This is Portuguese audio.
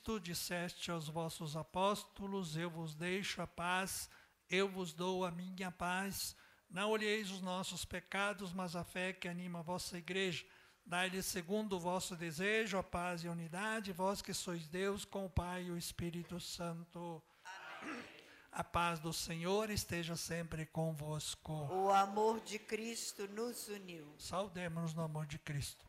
Cristo, disseste aos vossos apóstolos, eu vos deixo a paz, eu vos dou a minha paz. Não olheis os nossos pecados, mas a fé que anima a vossa igreja. Dai-lhe segundo o vosso desejo a paz e a unidade, vós que sois Deus com o Pai e o Espírito Santo. Amém. A paz do Senhor esteja sempre convosco. O amor de Cristo nos uniu. Saudemos-nos no amor de Cristo.